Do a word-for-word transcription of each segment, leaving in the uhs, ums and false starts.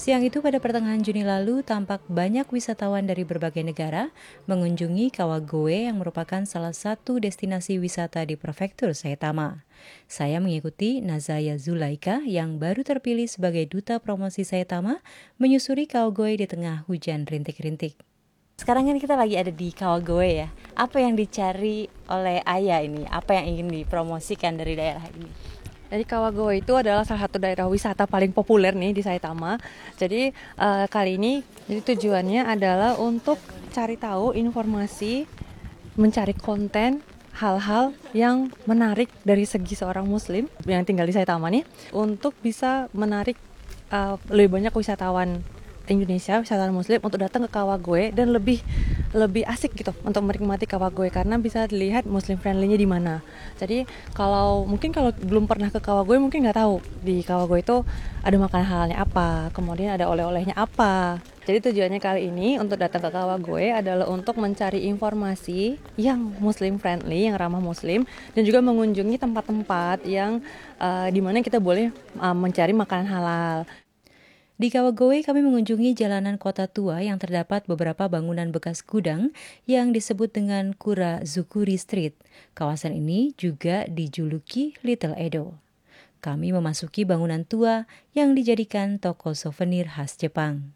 Siang itu pada pertengahan Juni lalu tampak banyak wisatawan dari berbagai negara mengunjungi Kawagoe yang merupakan salah satu destinasi wisata di prefektur Saitama. Saya mengikuti Nazaya Zulaika yang baru terpilih sebagai duta promosi Saitama menyusuri Kawagoe di tengah hujan rintik-rintik. Sekarang kan kita lagi ada di Kawagoe ya. Apa yang dicari oleh Ayah ini? Apa yang ingin dipromosikan dari daerah ini? Jadi Kawagoe itu adalah salah satu daerah wisata paling populer nih di Saitama. Jadi uh, kali ini jadi tujuannya adalah untuk cari tahu informasi, mencari konten hal-hal yang menarik dari segi seorang muslim yang tinggal di Saitama nih untuk bisa menarik uh, lebih banyak wisatawan Indonesia, wisatawan muslim untuk datang ke Kawagoe dan lebih lebih asik gitu untuk menikmati Kawagoe karena bisa dilihat muslim friendly-nya di mana. Jadi kalau mungkin kalau belum pernah ke Kawagoe mungkin nggak tahu di Kawagoe itu ada makanan halalnya apa, kemudian ada oleh-olehnya apa. Jadi tujuannya kali ini untuk datang ke Kawagoe adalah untuk mencari informasi yang muslim friendly, yang ramah muslim, dan juga mengunjungi tempat-tempat yang uh, di mana kita boleh uh, mencari makanan halal. Di Kawagoe kami mengunjungi jalanan kota tua yang terdapat beberapa bangunan bekas gudang yang disebut dengan Kura Zukuri Street. Kawasan ini juga dijuluki Little Edo. Kami memasuki bangunan tua yang dijadikan toko souvenir khas Jepang.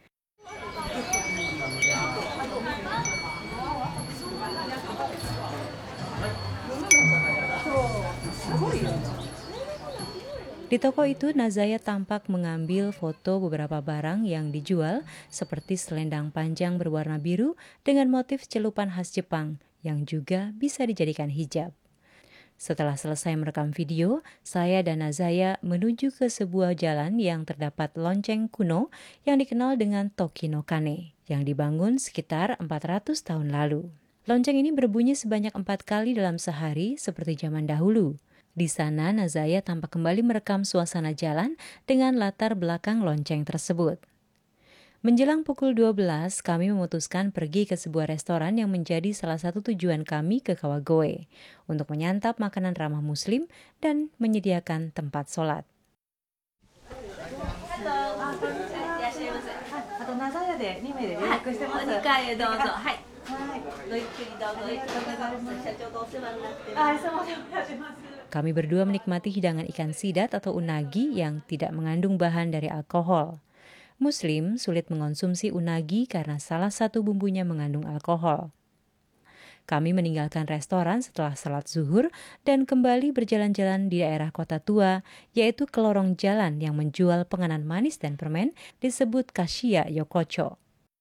Di toko itu, Nazaya tampak mengambil foto beberapa barang yang dijual seperti selendang panjang berwarna biru dengan motif celupan khas Jepang yang juga bisa dijadikan hijab. Setelah selesai merekam video, saya dan Nazaya menuju ke sebuah jalan yang terdapat lonceng kuno yang dikenal dengan Toki no Kane yang dibangun sekitar empat ratus tahun lalu. Lonceng ini berbunyi sebanyak empat kali dalam sehari seperti zaman dahulu. Di sana, Nazaya tampak kembali merekam suasana jalan dengan latar belakang lonceng tersebut. Menjelang pukul dua belas, kami memutuskan pergi ke sebuah restoran yang menjadi salah satu tujuan kami ke Kawagoe untuk menyantap makanan ramah muslim dan menyediakan tempat sholat. Kami berdua menikmati hidangan ikan sidat atau unagi yang tidak mengandung bahan dari alkohol. Muslim sulit mengonsumsi unagi karena salah satu bumbunya mengandung alkohol. Kami meninggalkan restoran setelah salat zuhur dan kembali berjalan-jalan di daerah kota tua, yaitu ke lorong jalan yang menjual penganan manis dan permen disebut Kashiya Yokocho.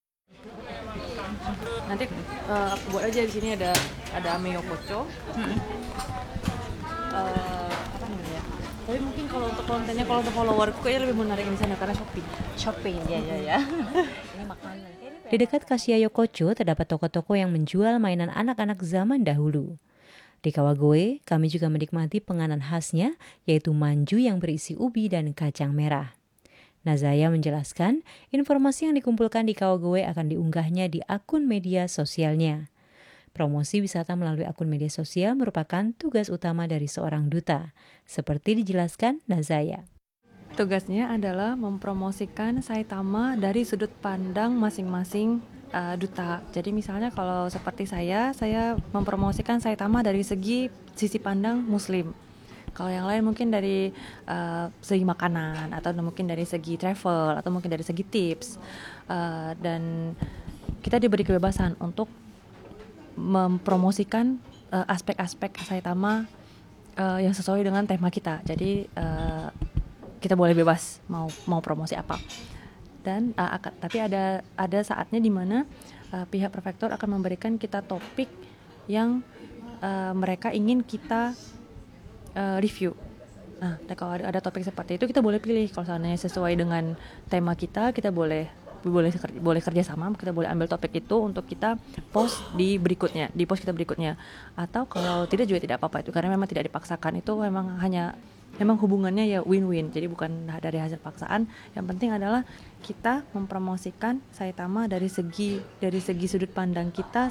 Nanti uh, buat aja di sini ada ada ame Yokocho. Hmm. Uh, apa namanya? Tapi mungkin kalau untuk kontennya, kalau untuk followerku kayaknya lebih menarik di sana karena shopping. Shopping ya ya ya. Ini makanan. Di dekat Kashiya Yokocho terdapat toko-toko yang menjual mainan anak-anak zaman dahulu. Di Kawagoe, kami juga menikmati penganan khasnya, yaitu manju yang berisi ubi dan kacang merah. Nazaya menjelaskan, informasi yang dikumpulkan di Kawagoe akan diunggahnya di akun media sosialnya. Promosi wisata melalui akun media sosial merupakan tugas utama dari seorang duta, seperti dijelaskan Nazaya. Tugasnya adalah mempromosikan Saitama dari sudut pandang masing-masing uh, duta. Jadi misalnya kalau seperti saya, saya mempromosikan Saitama dari segi sisi pandang muslim. Kalau yang lain mungkin dari uh, segi makanan, atau mungkin dari segi travel, atau mungkin dari segi tips. Uh, dan kita diberi kebebasan untuk mempromosikan uh, aspek-aspek Saitama uh, yang sesuai dengan tema kita. Jadi uh, kita boleh bebas mau mau promosi apa. Dan uh, ak- tapi ada ada saatnya di mana uh, pihak prefektur akan memberikan kita topik yang uh, mereka ingin kita uh, review. Nah, kalau ada, ada topik seperti itu kita boleh pilih. Kalau seandainya sesuai dengan tema kita, kita boleh boleh boleh kerja sama, kita boleh ambil topik itu untuk kita post di berikutnya, di post kita berikutnya. Atau kalau tidak juga tidak apa-apa itu, karena memang tidak dipaksakan, itu memang hanya memang hubungannya ya win-win, jadi bukan dari hasil paksaan. Yang penting adalah kita mempromosikan Saitama dari segi dari segi sudut pandang kita